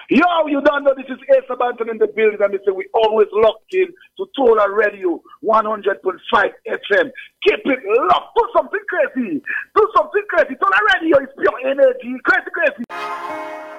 Yo, you don't know this is Asa Banton in the building, and they say we always locked in to Tola Radio 100.5 FM. Keep it locked. Do something crazy. Do something crazy. Tola Radio is pure energy. Crazy, crazy.